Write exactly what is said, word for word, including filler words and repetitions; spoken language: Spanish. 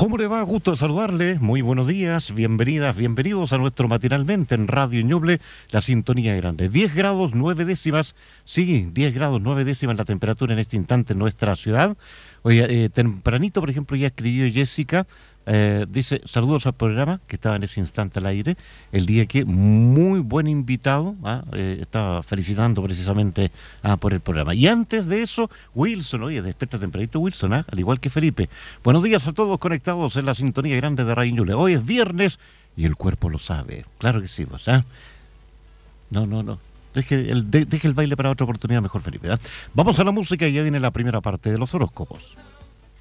¿Cómo le va? Gusto de saludarle. Muy buenos días, bienvenidas, bienvenidos a nuestro Matinalmente en Radio Ñuble, la sintonía grande. diez grados nueve décimas, sí, diez grados nueve décimas la temperatura en este instante en nuestra ciudad. Oye, eh, tempranito, por ejemplo, ya escribió Jessica, eh, dice, saludos al programa, que estaba en ese instante al aire, el día que muy buen invitado, ¿ah? eh, estaba felicitando precisamente ah, por el programa. Y antes de eso, Wilson, oye, despierta tempranito Wilson, ¿ah? Al igual que Felipe. Buenos días a todos conectados en la sintonía grande de Radio Ñuble. Hoy es viernes y el cuerpo lo sabe. Claro que sí, pues, ¿ah? No, no, no. Deje el, de, deje el baile para otra oportunidad mejor, Felipe. ¿eh? Vamos a la música y ya viene la primera parte de los horóscopos.